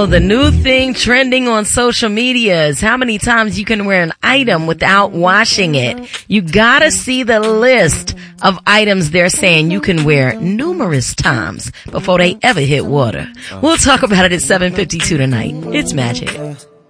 Oh, the new thing trending on social media is how many times you can wear an item without washing it. You gotta see the list of items they're saying you can wear numerous times before they ever hit water. We'll talk about it at 7:52 tonight. It's Magic.